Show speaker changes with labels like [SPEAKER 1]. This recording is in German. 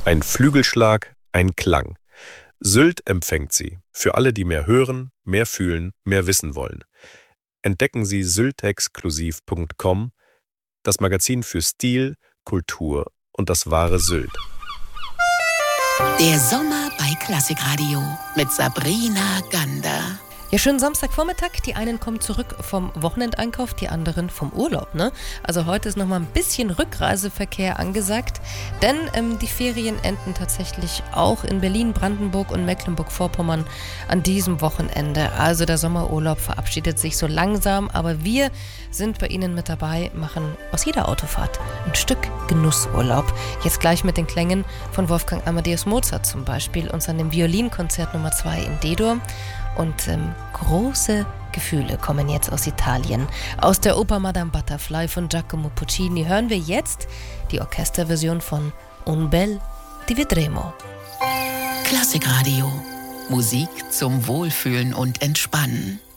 [SPEAKER 1] Ein Flügelschlag, ein Klang. Sylt empfängt Sie. Für alle, die mehr hören, mehr fühlen, mehr wissen wollen. Entdecken Sie syltexklusiv.com, das Magazin für Stil, Kultur und das wahre Sylt.
[SPEAKER 2] Der Sommer bei Klassikradio mit Sabrina Gander.
[SPEAKER 3] Ja, schönen Samstagvormittag. Die einen kommen zurück vom Wochenendeinkauf, die anderen vom Urlaub, ne? Also heute ist noch mal ein bisschen Rückreiseverkehr angesagt, denn die Ferien enden tatsächlich auch in Berlin, Brandenburg und Mecklenburg-Vorpommern an diesem Wochenende. Also der Sommerurlaub verabschiedet sich so langsam, aber wir sind bei Ihnen mit dabei, machen aus jeder Autofahrt ein Stück Genussurlaub. Jetzt gleich mit den Klängen von Wolfgang Amadeus Mozart zum Beispiel und seinem Violinkonzert Nummer 2 in D-Dur. Und große Gefühle kommen jetzt aus Italien. Aus der Oper Madame Butterfly von Giacomo Puccini hören wir jetzt die Orchesterversion von Un bel di vedremo.
[SPEAKER 2] Klassikradio. Musik zum Wohlfühlen und Entspannen.